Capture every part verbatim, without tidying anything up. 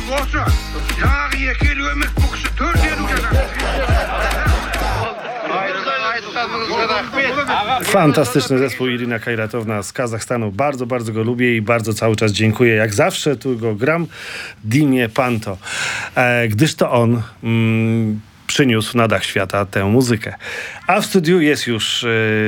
Fantastyczny zespół Irina Kajratowna z Kazachstanu. Bardzo, bardzo go lubię i bardzo cały czas dziękuję. Jak zawsze tu go gram. Dimie Panto. E, gdyż to on mm, przyniósł na dach świata tę muzykę. A w studiu jest już e,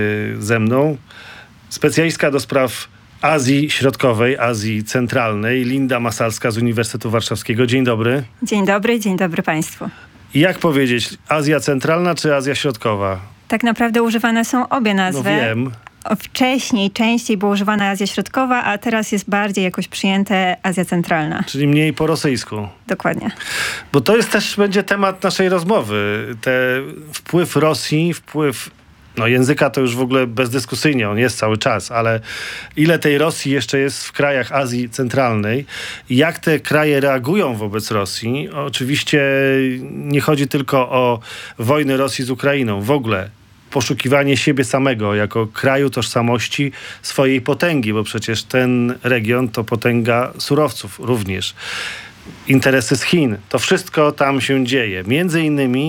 ze mną specjalistka do spraw Azji Środkowej, Azji Centralnej, Linda Masalska z Uniwersytetu Warszawskiego. Dzień dobry. Dzień dobry, dzień dobry Państwu. Jak powiedzieć, Azja Centralna czy Azja Środkowa? Tak naprawdę używane są obie nazwy. No wiem. Wcześniej częściej była używana Azja Środkowa, a teraz jest bardziej jakoś przyjęte Azja Centralna. Czyli mniej po rosyjsku. Dokładnie. Bo to jest też będzie temat naszej rozmowy. Te wpływ Rosji, wpływ no języka to już w ogóle bezdyskusyjnie, on jest cały czas, ale ile tej Rosji jeszcze jest w krajach Azji Centralnej? Jak te kraje reagują wobec Rosji? Oczywiście nie chodzi tylko o wojnę Rosji z Ukrainą. W ogóle poszukiwanie siebie samego jako kraju tożsamości swojej potęgi, bo przecież ten region to potęga surowców również. Interesy z Chin. To wszystko tam się dzieje. Między innymi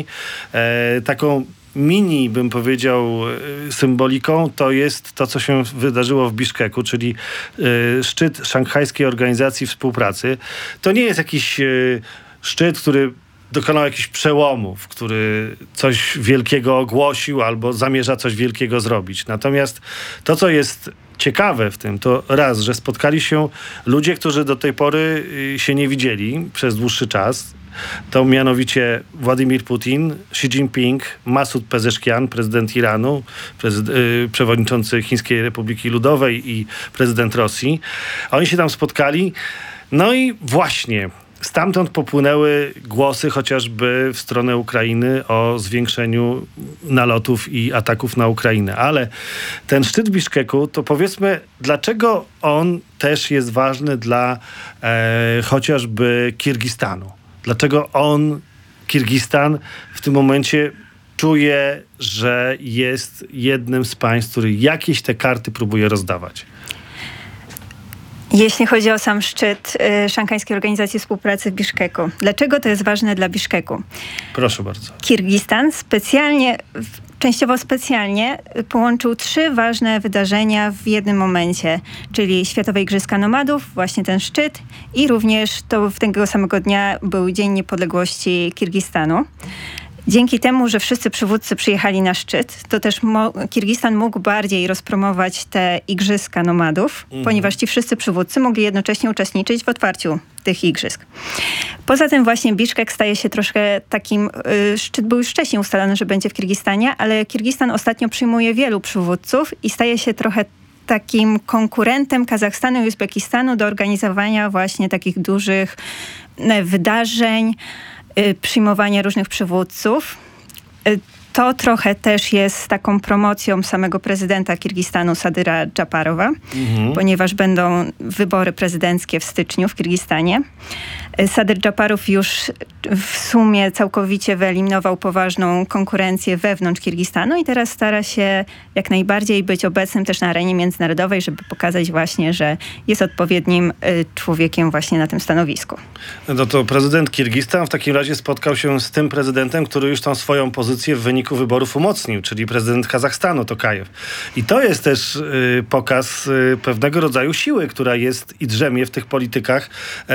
e, taką mini, bym powiedział, symboliką to jest to, co się wydarzyło w Biszkeku, czyli y, szczyt Szanghajskiej Organizacji Współpracy. To nie jest jakiś y, szczyt, który dokonał jakichś przełomów, który coś wielkiego ogłosił albo zamierza coś wielkiego zrobić. Natomiast to, co jest ciekawe w tym, to raz, że spotkali się ludzie, którzy do tej pory y, się nie widzieli przez dłuższy czas. To mianowicie Władimir Putin, Xi Jinping, Masud Pezeszkian, prezydent Iranu, prezyd- yy, przewodniczący Chińskiej Republiki Ludowej i prezydent Rosji. Oni się tam spotkali. No i właśnie stamtąd popłynęły głosy chociażby w stronę Ukrainy o zwiększeniu nalotów i ataków na Ukrainę. Ale ten szczyt w Biszkeku, to powiedzmy, dlaczego on też jest ważny dla e, chociażby Kirgistanu? Dlaczego on, Kirgistan, w tym momencie czuje, że jest jednym z państw, który jakieś te karty próbuje rozdawać? Jeśli chodzi o sam szczyt y, Szanghajskiej Organizacji Współpracy w Biszkeku. Dlaczego to jest ważne dla Biszkeku? Proszę bardzo. Kirgistan specjalnie, częściowo specjalnie połączył trzy ważne wydarzenia w jednym momencie, czyli Światowe Igrzyska Nomadów, właśnie ten szczyt i również to w tego samego dnia był Dzień Niepodległości Kirgistanu. Dzięki temu, że wszyscy przywódcy przyjechali na szczyt, to też mo- Kirgistan mógł bardziej rozpromować te Igrzyska Nomadów, mhm. ponieważ ci wszyscy przywódcy mogli jednocześnie uczestniczyć w otwarciu tych igrzysk. Poza tym właśnie Biszkek staje się troszkę takim, y, szczyt był już wcześniej ustalony, że będzie w Kirgistanie, ale Kirgistan ostatnio przyjmuje wielu przywódców i staje się trochę takim konkurentem Kazachstanu i Uzbekistanu do organizowania właśnie takich dużych y, wydarzeń, przyjmowanie różnych przywódców. To trochę też jest taką promocją samego prezydenta Kirgistanu Sadyra Japarowa, mhm. ponieważ będą wybory prezydenckie w styczniu w Kirgistanie. Sadyr Japarow już w sumie całkowicie wyeliminował poważną konkurencję wewnątrz Kirgistanu i teraz stara się jak najbardziej być obecnym też na arenie międzynarodowej, żeby pokazać właśnie, że jest odpowiednim człowiekiem właśnie na tym stanowisku. No to prezydent Kirgistan w takim razie spotkał się z tym prezydentem, który już tą swoją pozycję w wyniku wyborów umocnił, czyli prezydent Kazachstanu Tokajew. I to jest też y, pokaz y, pewnego rodzaju siły, która jest i drzemie w tych politykach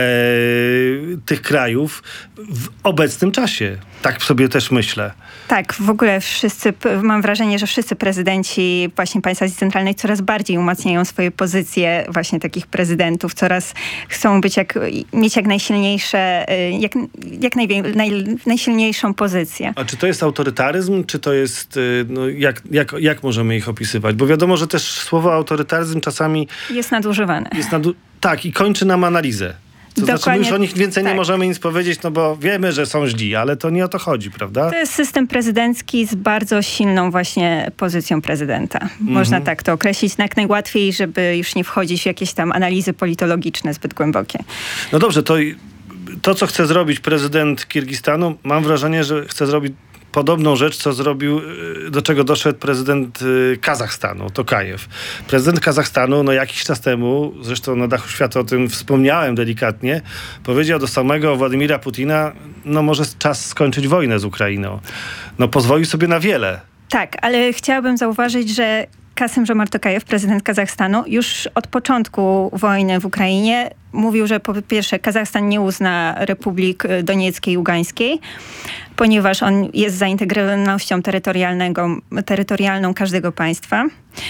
y, tych krajów w obecnym czasie. Tak sobie też myślę. Tak, w ogóle wszyscy, mam wrażenie, że wszyscy prezydenci właśnie państw Azji Centralnej coraz bardziej umacniają swoje pozycje właśnie takich prezydentów, coraz chcą być jak, mieć jak najsilniejsze, jak, jak najwię, naj, najsilniejszą pozycję. A czy to jest autorytaryzm, czy to jest, no, jak, jak, jak możemy ich opisywać? Bo wiadomo, że też słowo autorytaryzm czasami jest nadużywane. Jest nadu- tak, i kończy na analizę. To znaczy, my już o nich więcej tak. nie możemy nic powiedzieć, no bo wiemy, że są źli, ale to nie o to chodzi, prawda? To jest system prezydencki z bardzo silną właśnie pozycją prezydenta. Mm-hmm. Można tak to określić jak najłatwiej, żeby już nie wchodzić w jakieś tam analizy politologiczne zbyt głębokie. No dobrze, to, to co chce zrobić prezydent Kirgistanu, mam wrażenie, że chce zrobić podobną rzecz, co zrobił, do czego doszedł prezydent Kazachstanu, Tokajew. Prezydent Kazachstanu, no jakiś czas temu, zresztą na dachu świata o tym wspomniałem delikatnie, powiedział do samego Władimira Putina, no może czas skończyć wojnę z Ukrainą. No pozwolił sobie na wiele. Tak, ale chciałabym zauważyć, że Kasym-Żomart Tokajew, prezydent Kazachstanu, już od początku wojny w Ukrainie mówił, że po pierwsze Kazachstan nie uzna Republik Donieckiej i Ługańskiej, ponieważ on jest za integralnością terytorialnego, terytorialną każdego państwa.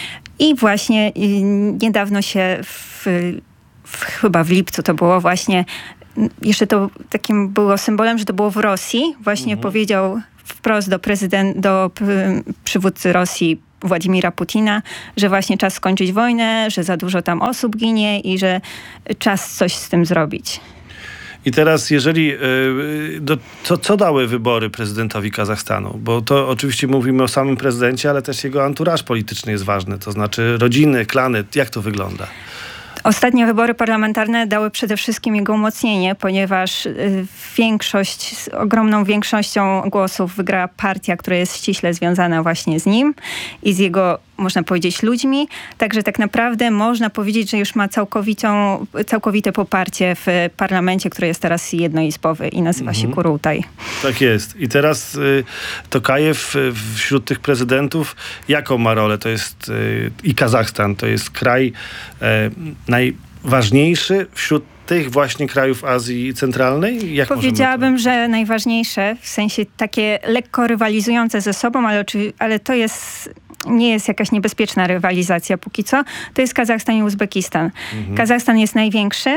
I właśnie niedawno się, w, w, chyba w lipcu to było właśnie, jeszcze to takim było symbolem, że to było w Rosji. Właśnie mhm. powiedział wprost do prezydent, do przywódcy Rosji Władimira Putina, że właśnie czas skończyć wojnę, że za dużo tam osób ginie i że czas coś z tym zrobić. I teraz, jeżeli, yy, do, co, co dały wybory prezydentowi Kazachstanu? Bo to oczywiście mówimy o samym prezydencie, ale też jego anturaż polityczny jest ważny. To znaczy rodziny, klany. Jak to wygląda? Ostatnie wybory parlamentarne dały przede wszystkim jego umocnienie, ponieważ większość, z ogromną większością głosów wygrała partia, która jest ściśle związana właśnie z nim i z jego, można powiedzieć, ludźmi. Także tak naprawdę można powiedzieć, że już ma całkowitą, całkowite poparcie w parlamencie, który jest teraz jednoizbowy i nazywa mhm. się Kurultaj. Tak jest. I teraz y, Tokajew y, wśród tych prezydentów, jaką ma rolę? To jest y, i Kazachstan, to jest kraj y, najważniejszy wśród tych właśnie krajów Azji Centralnej? Jak Powiedziałabym, że najważniejsze, w sensie takie lekko rywalizujące ze sobą, ale, ale to jest, nie jest jakaś niebezpieczna rywalizacja póki co. To jest Kazachstan i Uzbekistan. Mhm. Kazachstan jest największy,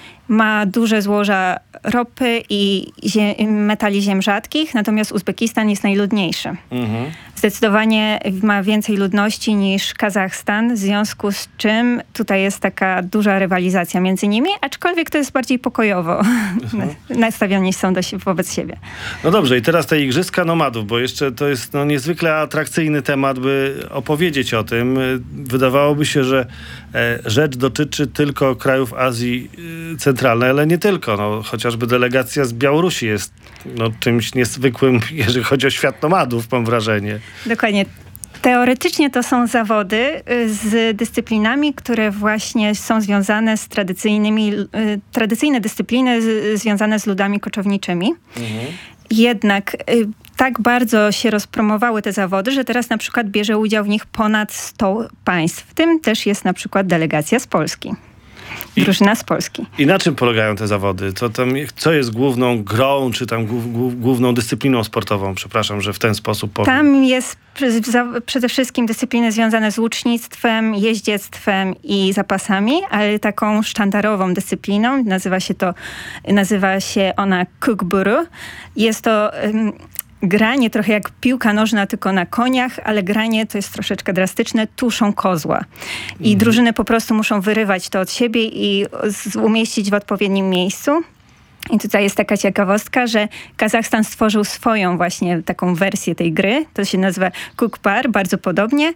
ma duże złoża ropy i zie- metali ziem rzadkich, natomiast Uzbekistan jest najludniejszy. Mhm. Zdecydowanie ma więcej ludności niż Kazachstan, w związku z czym tutaj jest taka duża rywalizacja między nimi, aczkolwiek to jest bardziej pokojowo mhm. nastawieni są do, wobec siebie. No dobrze, i teraz te Igrzyska Nomadów, bo jeszcze to jest no, niezwykle atrakcyjny temat, by opowiedzieć o tym. Wydawałoby się, że e, rzecz dotyczy tylko krajów Azji e, Centralnej, ale nie tylko. No, chociażby delegacja z Białorusi jest no, czymś niezwykłym, jeżeli chodzi o świat nomadów, mam wrażenie. Dokładnie. Teoretycznie to są zawody z dyscyplinami, które właśnie są związane z tradycyjnymi, tradycyjne dyscypliny z, związane z ludami koczowniczymi. Mhm. Jednak tak bardzo się rozpromowały te zawody, że teraz na przykład bierze udział w nich ponad sto państw. W tym też jest na przykład delegacja z Polski. Drużyna z Polski. I na czym polegają te zawody? Co, tam, co jest główną grą, czy tam głów, głów, główną dyscypliną sportową? Przepraszam, że w ten sposób powiem. Tam jest przede wszystkim dyscypliny związane z łucznictwem, jeździectwem i zapasami, ale taką sztandarową dyscypliną, nazywa się to, nazywa się ona kukburu. Jest to um, granie trochę jak piłka nożna, tylko na koniach, ale granie to jest troszeczkę drastyczne, tuszą kozła. I mhm. drużyny po prostu muszą wyrywać to od siebie i z, umieścić w odpowiednim miejscu. I tutaj jest taka ciekawostka, że Kazachstan stworzył swoją właśnie taką wersję tej gry. To się nazywa Kukpar, bardzo podobnie.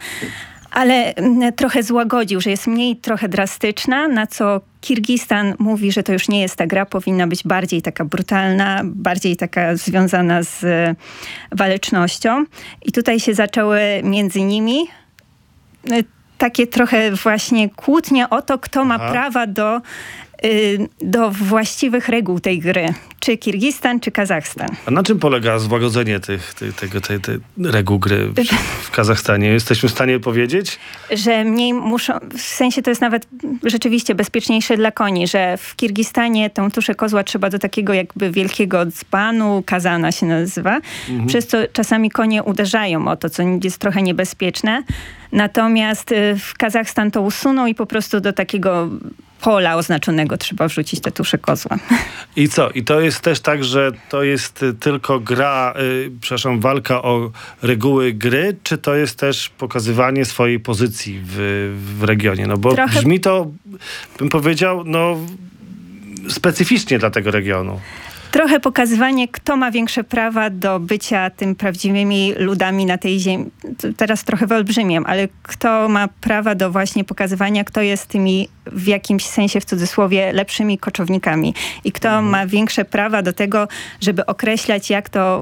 Ale trochę złagodził, że jest mniej trochę drastyczna, na co Kirgistan mówi, że to już nie jest ta gra, powinna być bardziej taka brutalna, bardziej taka związana z walecznością. I tutaj się zaczęły między nimi takie trochę właśnie kłótnie o to, kto ma Aha. prawa do, do właściwych reguł tej gry. Czy Kirgistan, czy Kazachstan. A na czym polega złagodzenie tych, tych, tego, tej, tej reguł gry w, w Kazachstanie? Jesteśmy w stanie powiedzieć? Że mniej muszą, w sensie to jest nawet rzeczywiście bezpieczniejsze dla koni, że w Kirgistanie tą tuszę kozła trzeba do takiego jakby wielkiego dzbanu, kazana się nazywa, mhm. przez co czasami konie uderzają o to, co jest trochę niebezpieczne. Natomiast w Kazachstan to usuną i po prostu do takiego pola oznaczonego trzeba wrzucić te tusze kozła. I co? I to jest też tak, że to jest tylko gra, yy, przepraszam, walka o reguły gry, czy to jest też pokazywanie swojej pozycji w, w regionie? No bo Trochę... brzmi to, bym powiedział, no specyficznie dla tego regionu. trochę pokazywanie, kto ma większe prawa do bycia tym prawdziwymi ludami na tej ziemi. Teraz trochę wyolbrzymiam, ale kto ma prawa do właśnie pokazywania, kto jest tymi w jakimś sensie, w cudzysłowie, lepszymi koczownikami i kto mhm. ma większe prawa do tego, żeby określać, jak to,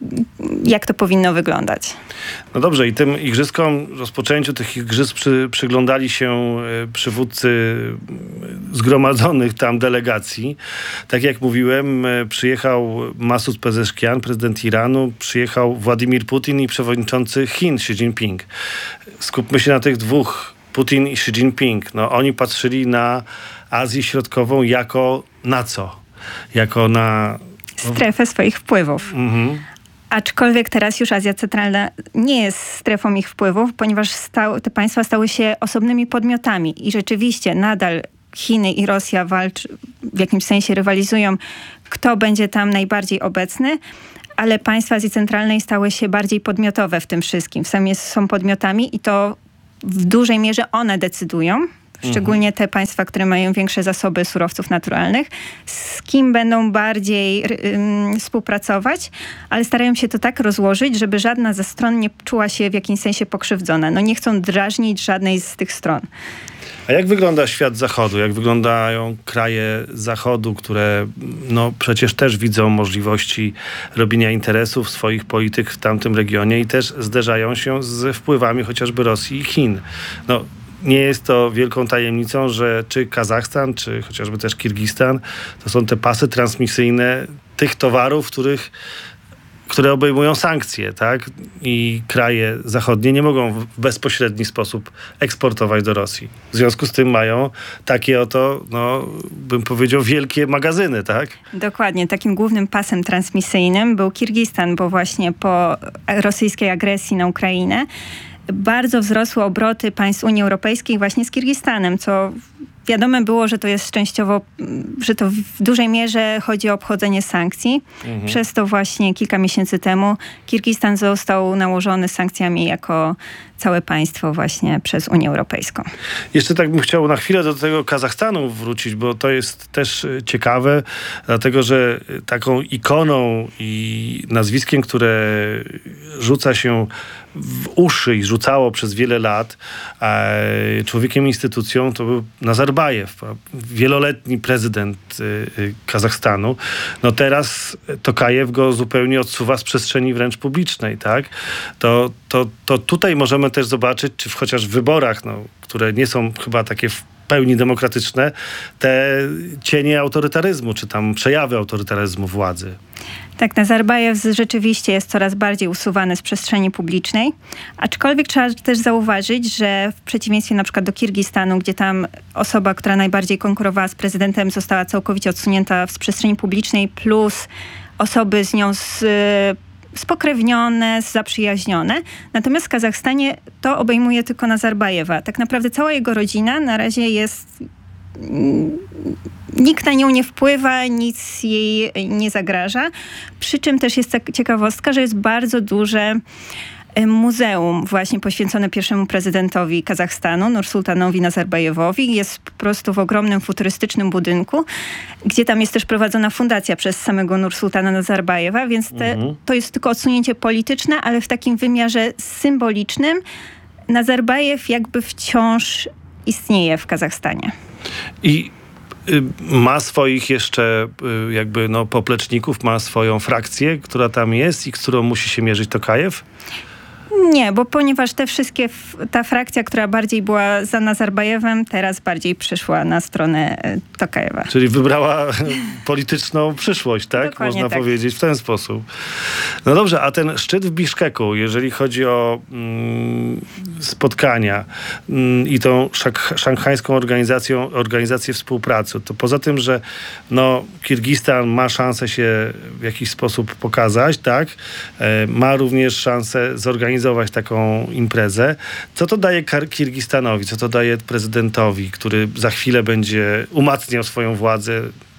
jak to powinno wyglądać. No dobrze, i tym igrzyskom, rozpoczęciu tych igrzysk przy, przyglądali się przywódcy zgromadzonych tam delegacji. Tak jak mówiłem, przyjechał Masud Pezeszkian, prezydent Iranu, przyjechał Władimir Putin i przewodniczący Chin Xi Jinping. Skupmy się na tych dwóch, Putin i Xi Jinping. No, oni patrzyli na Azję Środkową jako na co? Jako na... strefę swoich wpływów. Mhm. Aczkolwiek teraz już Azja Centralna nie jest strefą ich wpływów, ponieważ stał, te państwa stały się osobnymi podmiotami i rzeczywiście nadal Chiny i Rosja walcz, w jakimś sensie rywalizują, kto będzie tam najbardziej obecny, ale państwa Azji Centralnej stały się bardziej podmiotowe w tym wszystkim. Sami są podmiotami i to w dużej mierze one decydują, szczególnie te państwa, które mają większe zasoby surowców naturalnych, z kim będą bardziej ym, współpracować, ale starają się to tak rozłożyć, żeby żadna ze stron nie czuła się w jakimś sensie pokrzywdzona. No nie chcą drażnić żadnej z tych stron. A jak wygląda świat Zachodu? Jak wyglądają kraje Zachodu, które no, przecież też widzą możliwości robienia interesów swoich polityk w tamtym regionie i też zderzają się z wpływami chociażby Rosji i Chin? No, nie jest to wielką tajemnicą, że czy Kazachstan, czy chociażby też Kirgistan, to są te pasy transmisyjne tych towarów, których, które obejmują sankcje, tak? I kraje zachodnie nie mogą w bezpośredni sposób eksportować do Rosji. W związku z tym mają takie oto, no, bym powiedział, wielkie magazyny, tak? Dokładnie. Takim głównym pasem transmisyjnym był Kirgistan, bo właśnie po rosyjskiej agresji na Ukrainę bardzo wzrosły obroty państw Unii Europejskiej właśnie z Kirgistanem, co wiadome było, że to jest częściowo, że to w dużej mierze chodzi o obchodzenie sankcji. Mhm. Przez to właśnie kilka miesięcy temu Kirgistan został nałożony sankcjami jako całe państwo właśnie przez Unię Europejską. Jeszcze tak bym chciał na chwilę do tego Kazachstanu wrócić, bo to jest też ciekawe, dlatego że taką ikoną i nazwiskiem, które rzuca się w uszy i rzucało przez wiele lat e, człowiekiem, instytucją, to był Nazarbajew, wieloletni prezydent y, Kazachstanu. No teraz Tokajew go zupełnie odsuwa z przestrzeni wręcz publicznej, tak? To, to, to tutaj możemy też zobaczyć, czy w, chociaż w wyborach, no, które nie są chyba takie w pełni demokratyczne, te cienie autorytaryzmu, czy tam przejawy autorytaryzmu władzy. Tak, Nazarbajew rzeczywiście jest coraz bardziej usuwany z przestrzeni publicznej, aczkolwiek trzeba też zauważyć, że w przeciwieństwie na przykład do Kirgistanu, gdzie tam osoba, która najbardziej konkurowała z prezydentem, została całkowicie odsunięta z przestrzeni publicznej, plus osoby z nią z, spokrewnione, zaprzyjaźnione. Natomiast w Kazachstanie to obejmuje tylko Nazarbajewa. Tak naprawdę cała jego rodzina na razie jest... Nikt na nią nie wpływa, nic jej nie zagraża. Przy czym też jest ciekawostka, że jest bardzo duże muzeum właśnie poświęcone pierwszemu prezydentowi Kazachstanu, Nursultanowi Nazarbajewowi. Jest po prostu w ogromnym futurystycznym budynku, gdzie tam jest też prowadzona fundacja przez samego Nursultana Nazarbajewa, więc te, mhm. to jest tylko odsunięcie polityczne, ale w takim wymiarze symbolicznym Nazarbajew jakby wciąż istnieje w Kazachstanie. I ma swoich jeszcze jakby no, popleczników, ma swoją frakcję, która tam jest i z którą musi się mierzyć Tokajew? Nie, bo ponieważ te wszystkie, ta frakcja, która bardziej była za Nazarbajewem, teraz bardziej przyszła na stronę Tokajewa. Czyli wybrała polityczną przyszłość, tak? Dokładnie Można tak. powiedzieć w ten sposób. No dobrze, a ten szczyt w Biszkeku, jeżeli chodzi o mm, spotkania mm, i tą szak- szanghajską organizacją, organizację współpracy, to poza tym, że no, Kirgistan ma szansę się w jakiś sposób pokazać, tak? E, ma również szansę zorganizować taką imprezę. Co to daje Kirgistanowi? Co to daje prezydentowi, który za chwilę będzie umacniał swoją władzę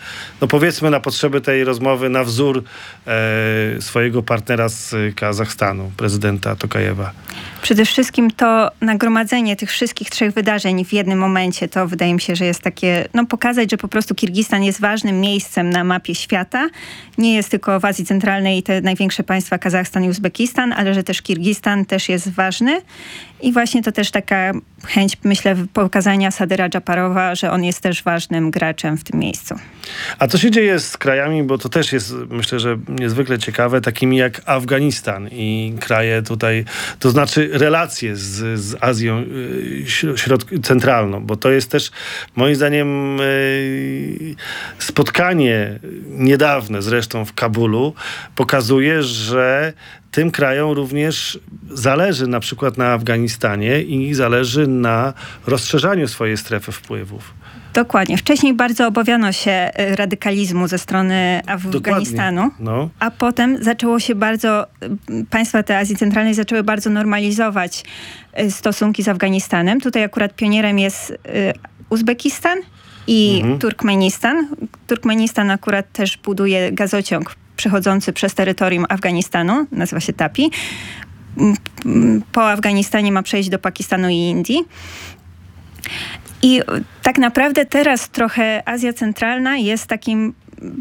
no powiedzmy na potrzeby tej rozmowy na wzór e, swojego partnera z Kazachstanu, prezydenta Tokajewa? Przede wszystkim to nagromadzenie tych wszystkich trzech wydarzeń w jednym momencie, to wydaje mi się, że jest takie, no pokazać, że po prostu Kirgistan jest ważnym miejscem na mapie świata. Nie jest tylko w Azji Centralnej te największe państwa Kazachstan i Uzbekistan, ale że też Kirgistan też jest ważny. I właśnie to też taka chęć, myślę, pokazania Sadyra Dżaparowa, że on jest też ważnym graczem w tym miejscu. A co się dzieje z krajami, bo to też jest, myślę, że niezwykle ciekawe, takimi jak Afganistan i kraje tutaj, to znaczy relacje z, z Azją y, środ- centralną, bo to jest też moim zdaniem y, spotkanie niedawne zresztą w Kabulu pokazuje, że tym krajom również zależy na przykład na Afganistanie i zależy na rozszerzaniu swojej strefy wpływów. Dokładnie. Wcześniej bardzo obawiano się radykalizmu ze strony Afganistanu, no. a potem zaczęło się bardzo, państwa te Azji Centralnej zaczęły bardzo normalizować stosunki z Afganistanem. Tutaj akurat pionierem jest Uzbekistan i mhm. Turkmenistan. Turkmenistan akurat też buduje gazociąg przechodzący przez terytorium Afganistanu, nazywa się TAPI. Po Afganistanie ma przejść do Pakistanu i Indii. I tak naprawdę teraz trochę Azja Centralna jest takim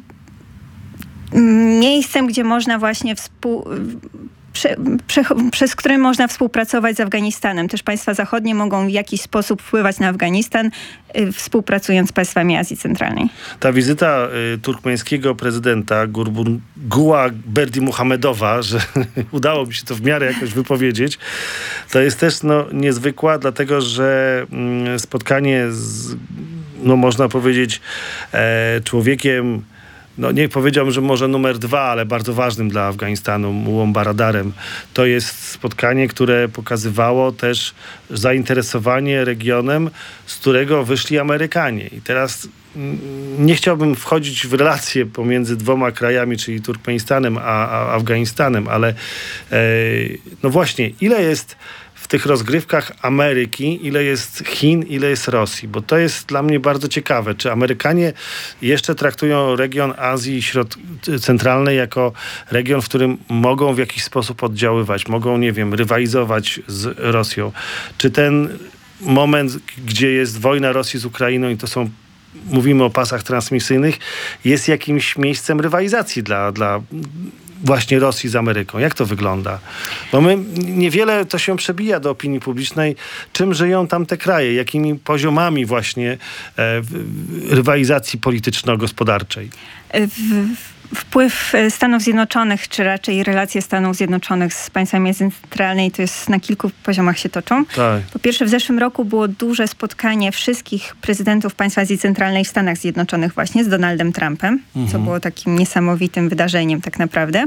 miejscem, gdzie można właśnie współ... Prze, prze, przez które można współpracować z Afganistanem. Też państwa zachodnie mogą w jakiś sposób wpływać na Afganistan, y, współpracując z państwami Azji Centralnej. Ta wizyta y, turkmeńskiego prezydenta Gurbanguła Berdimuhamedowa, że udało mi się to w miarę jakoś wypowiedzieć, to jest też no, niezwykła, dlatego że y, spotkanie z, no można powiedzieć, e, człowiekiem, no nie powiedziałbym, że może numer dwa, ale bardzo ważnym dla Afganistanu, Mułą Baradarem. To jest spotkanie, które pokazywało też zainteresowanie regionem, z którego wyszli Amerykanie. I teraz nie chciałbym wchodzić w relacje pomiędzy dwoma krajami, czyli Turkmenistanem a, a Afganistanem, ale e, no właśnie, ile jest w tych rozgrywkach Ameryki, ile jest Chin, ile jest Rosji, bo to jest dla mnie bardzo ciekawe. Czy Amerykanie jeszcze traktują region Azji Środ- Centralnej jako region, w którym mogą w jakiś sposób oddziaływać, mogą, nie wiem, rywalizować z Rosją? Czy ten moment, gdzie jest wojna Rosji z Ukrainą i to są, mówimy o pasach transmisyjnych, jest jakimś miejscem rywalizacji dla, dla właśnie Rosji z Ameryką. Jak to wygląda? Bo my niewiele to się przebija do opinii publicznej, czym żyją tamte kraje, jakimi poziomami właśnie e, rywalizacji polityczno-gospodarczej. W, wpływ Stanów Zjednoczonych, czy raczej relacje Stanów Zjednoczonych z państwami Azji Centralnej, to jest na kilku poziomach się toczą. Tak. Po pierwsze, w zeszłym roku było duże spotkanie wszystkich prezydentów państw Azji Centralnej w Stanach Zjednoczonych właśnie z Donaldem Trumpem, mhm. co było takim niesamowitym wydarzeniem tak naprawdę.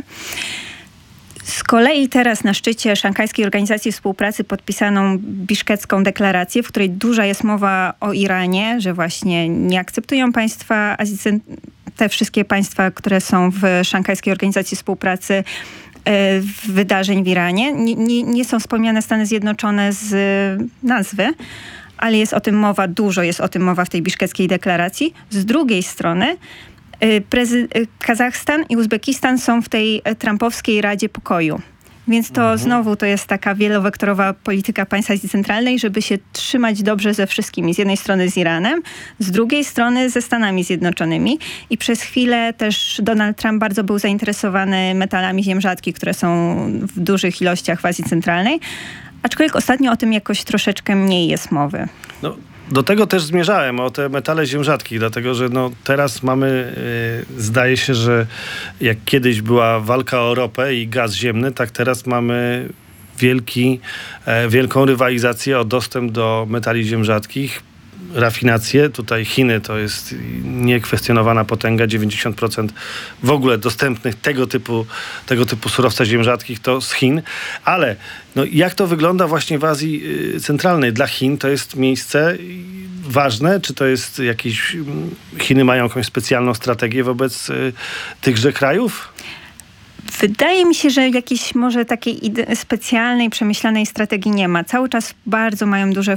Z kolei teraz na szczycie Szanghajskiej Organizacji Współpracy podpisano Biszkecką deklarację, w której duża jest mowa o Iranie, że właśnie nie akceptują państwa Azji Centralnej, te wszystkie państwa, które są w Szanghajskiej Organizacji Współpracy, y, wydarzeń w Iranie. Nie, nie, nie są wspomniane Stany Zjednoczone z nazwy, ale jest o tym mowa, dużo jest o tym mowa w tej Biszkeckiej deklaracji. Z drugiej strony y, prezy- y, Kazachstan i Uzbekistan są w tej trumpowskiej Radzie Pokoju. Więc to mhm. znowu to jest taka wielowektorowa polityka państw Azji Centralnej, żeby się trzymać dobrze ze wszystkimi. Z jednej strony z Iranem, z drugiej strony ze Stanami Zjednoczonymi. I przez chwilę też Donald Trump bardzo był zainteresowany metalami ziem rzadkich, które są w dużych ilościach w Azji Centralnej. Aczkolwiek ostatnio o tym jakoś troszeczkę mniej jest mowy. No. Do tego też zmierzałem, o te metale ziem rzadkich, dlatego że no, teraz mamy, yy, zdaje się, że jak kiedyś była walka o ropę i gaz ziemny, tak teraz mamy wielki, e, wielką rywalizację o dostęp do metali ziem rzadkich. Rafinacje, tutaj Chiny to jest niekwestionowana potęga, dziewięćdziesiąt procent w ogóle dostępnych tego typu, tego typu surowca ziem rzadkich to z Chin, ale no, jak to wygląda właśnie w Azji Centralnej? Dla Chin to jest miejsce ważne, czy to jest jakieś, Chiny mają jakąś specjalną strategię wobec y, tychże krajów? Wydaje mi się, że jakiejś może takiej ide- specjalnej, przemyślanej strategii nie ma. Cały czas bardzo mają duże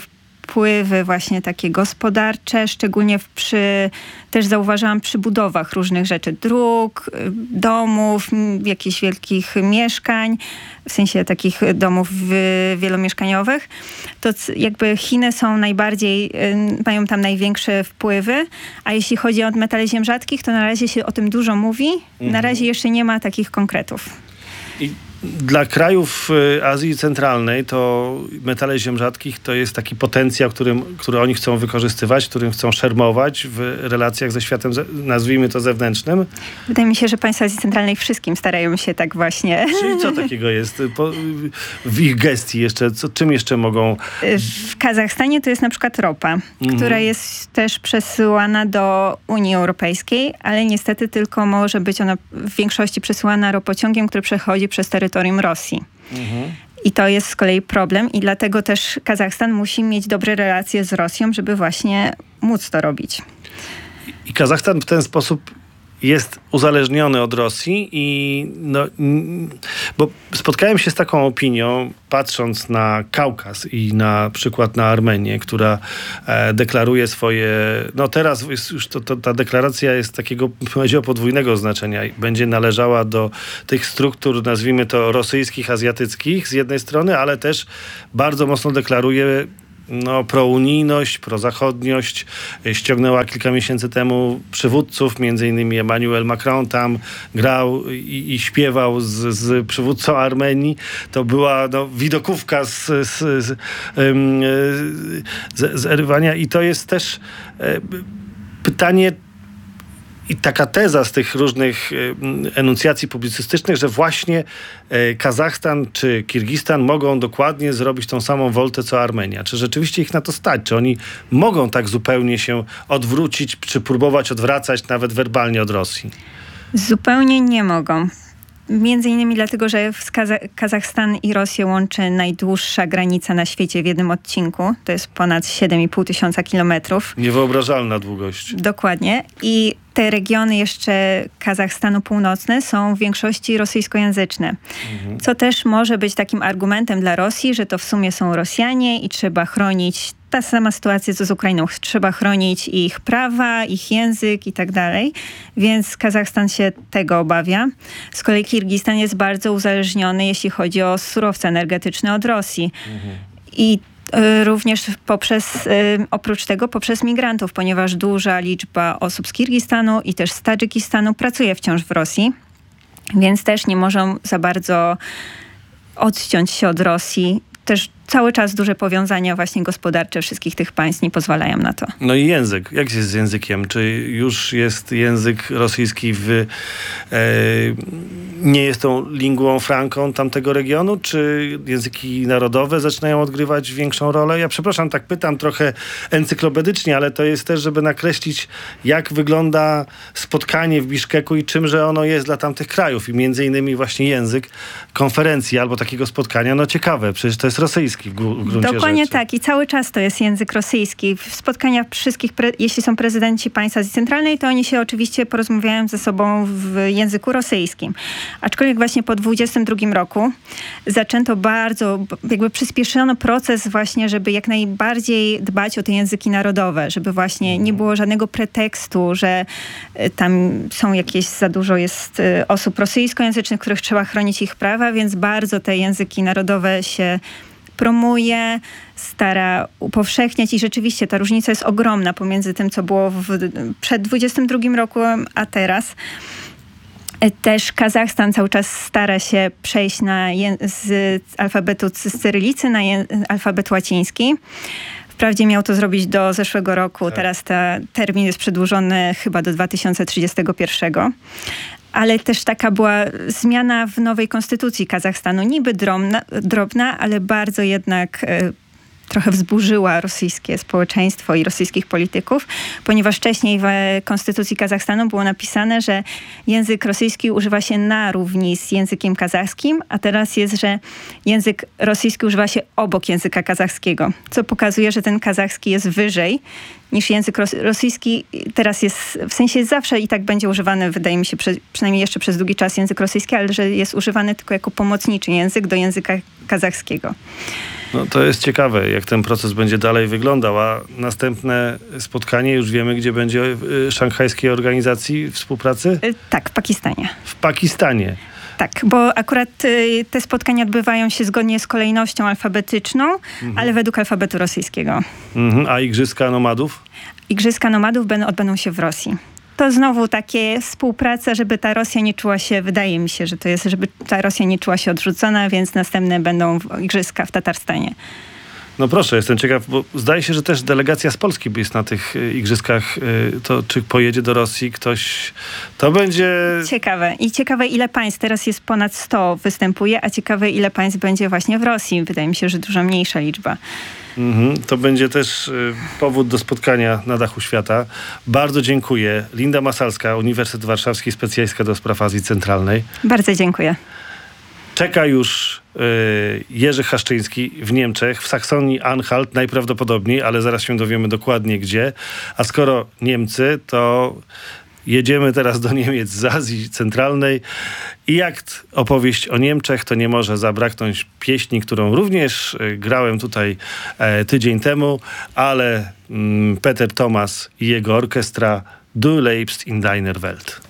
wpływy właśnie takie gospodarcze, szczególnie w przy, też zauważyłam przy budowach różnych rzeczy, dróg, domów, jakichś wielkich mieszkań, w sensie takich domów wielomieszkaniowych, to jakby Chiny są najbardziej, mają tam największe wpływy, a jeśli chodzi o metale ziem rzadkich, to na razie się o tym dużo mówi, mhm. na razie jeszcze nie ma takich konkretów. I dla krajów Azji Centralnej to metale ziem rzadkich to jest taki potencjał, którym, który oni chcą wykorzystywać, którym chcą szermować w relacjach ze światem, nazwijmy to zewnętrznym. Wydaje mi się, że państwa Azji Centralnej wszystkim starają się tak właśnie. Czyli co takiego jest po, w ich gestii jeszcze? Co, czym jeszcze mogą? W Kazachstanie to jest na przykład ropa, mhm. która jest też przesyłana do Unii Europejskiej, ale niestety tylko może być ona w większości przesyłana ropociągiem, który przechodzi przez terytorium Rosji. Mhm. I to jest z kolei problem i dlatego też Kazachstan musi mieć dobre relacje z Rosją, żeby właśnie móc to robić. I Kazachstan w ten sposób jest uzależniony od Rosji i no, bo spotkałem się z taką opinią, patrząc na Kaukaz i na przykład na Armenię, która e, deklaruje swoje, no teraz jest już to, to, ta deklaracja jest takiego, powiedział, podwójnego znaczenia i będzie należała do tych struktur, nazwijmy to rosyjskich, azjatyckich z jednej strony, ale też bardzo mocno deklaruje no, prounijność, prozachodniość. Ściągnęła kilka miesięcy temu przywódców, między innymi Emmanuel Macron tam grał i, i śpiewał z, z przywódcą Armenii. To była no, widokówka z, z, z, z, z erywania i to jest też e, pytanie i taka teza z tych różnych enuncjacji publicystycznych, że właśnie Kazachstan czy Kirgistan mogą dokładnie zrobić tą samą woltę co Armenia. Czy rzeczywiście ich na to stać? Czy oni mogą tak zupełnie się odwrócić, czy próbować odwracać nawet werbalnie od Rosji? Zupełnie nie mogą. Między innymi dlatego, że Kaza- Kazachstan i Rosję łączy najdłuższa granica na świecie w jednym odcinku. To jest ponad siedem i pół tysiąca kilometrów. Niewyobrażalna długość. Dokładnie. I te regiony jeszcze Kazachstanu Północne są w większości rosyjskojęzyczne. Mhm. Co też może być takim argumentem dla Rosji, że to w sumie są Rosjanie i trzeba chronić ta sama sytuacja co z Ukrainą. Trzeba chronić ich prawa, ich język i tak dalej. Więc Kazachstan się tego obawia. Z kolei Kirgistan jest bardzo uzależniony, jeśli chodzi o surowce energetyczne od Rosji. Mhm. I y, również poprzez, y, oprócz tego poprzez migrantów, ponieważ duża liczba osób z Kirgistanu i też z Tadżykistanu pracuje wciąż w Rosji. Więc też nie mogą za bardzo odciąć się od Rosji. Też cały czas duże powiązania właśnie gospodarcze wszystkich tych państw nie pozwalają na to. No i język. Jak jest z językiem? Czy już jest język rosyjski w, e, nie jest tą linguą francą tamtego regionu? Czy języki narodowe zaczynają odgrywać większą rolę? Ja przepraszam, tak pytam trochę encyklopedycznie, ale to jest też, żeby nakreślić, jak wygląda spotkanie w Biszkeku i czymże ono jest dla tamtych krajów. I między innymi właśnie język konferencji albo takiego spotkania. No ciekawe, przecież to jest rosyjski. W gruncie Dokładnie rzeczy. tak i cały czas to jest język rosyjski. W spotkaniach wszystkich, pre- jeśli są prezydenci państw Azji Centralnej, to oni się oczywiście porozmawiają ze sobą w języku rosyjskim. Aczkolwiek właśnie po dwudziestym drugim roku zaczęto bardzo, jakby przyspieszono proces właśnie, żeby jak najbardziej dbać o te języki narodowe, żeby właśnie nie było żadnego pretekstu, że tam są jakieś, za dużo jest osób rosyjskojęzycznych, których trzeba chronić ich prawa, więc bardzo te języki narodowe się promuje, stara upowszechniać i rzeczywiście ta różnica jest ogromna pomiędzy tym, co było w, przed dwudziestym drugim rokiem, a teraz. Też Kazachstan cały czas stara się przejść na je, z alfabetu z cyrylicy na je, alfabet łaciński. Wprawdzie miał to zrobić do zeszłego roku, tak. Teraz ten termin jest przedłużony chyba do dwa tysiące trzydziestego pierwszego. Ale też taka była zmiana w nowej konstytucji Kazachstanu. Niby drobna, drobna ale bardzo jednak e, trochę wzburzyła rosyjskie społeczeństwo i rosyjskich polityków, ponieważ wcześniej w konstytucji Kazachstanu było napisane, że język rosyjski używa się na równi z językiem kazachskim, a teraz jest, że język rosyjski używa się obok języka kazachskiego, co pokazuje, że ten kazachski jest wyżej niż język rosyjski. Teraz jest, w sensie zawsze i tak będzie używany, wydaje mi się, przy, przynajmniej jeszcze przez długi czas język rosyjski, ale że jest używany tylko jako pomocniczy język do języka kazachskiego. No to jest ciekawe, jak ten proces będzie dalej wyglądał, a następne spotkanie już wiemy, gdzie będzie y, szanghajskiej organizacji współpracy? Y, Tak, w Pakistanie. W Pakistanie. Tak, bo akurat y, te spotkania odbywają się zgodnie z kolejnością alfabetyczną, mhm. ale według alfabetu rosyjskiego. Mhm. A Igrzyska Nomadów? Igrzyska Nomadów będą, odbędą się w Rosji. To znowu takie współpraca, żeby ta Rosja nie czuła się, wydaje mi się, że to jest, żeby ta Rosja nie czuła się odrzucona, więc następne będą igrzyska w Tatarstanie. No proszę, jestem ciekaw, bo zdaje się, że też delegacja z Polski jest na tych y, igrzyskach. Y, to czy pojedzie do Rosji ktoś? To będzie... Ciekawe. I ciekawe, ile państw. Teraz jest ponad sto występuje, a ciekawe, ile państw będzie właśnie w Rosji. Wydaje mi się, że dużo mniejsza liczba. Mhm. To będzie też y, powód do spotkania na dachu świata. Bardzo dziękuję. Linda Masalska, Uniwersytet Warszawski, specjalistka do spraw Azji Centralnej. Bardzo dziękuję. Czeka już y, Jerzy Haszczyński w Niemczech, w Saksonii-Anhalt najprawdopodobniej, ale zaraz się dowiemy dokładnie gdzie. A skoro Niemcy, to jedziemy teraz do Niemiec z Azji Centralnej i jak opowieść o Niemczech, to nie może zabraknąć pieśni, którą również y, grałem tutaj e, tydzień temu, ale mm, Peter Thomas i jego orkiestra Du lebst in deiner Welt.